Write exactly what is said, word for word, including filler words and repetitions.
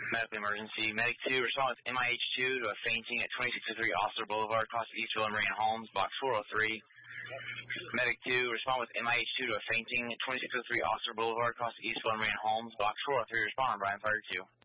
Medical emergency. Medic two, respond with M I H two to a fainting at twenty-six oh three Osler Boulevard, across Eastville and Rain Homes, box four oh three. Medic two, respond with M I H two to a fainting at twenty-six oh three Osler Boulevard, across Eastville and Rain Homes, box four oh three. Respond, Brian Fire two.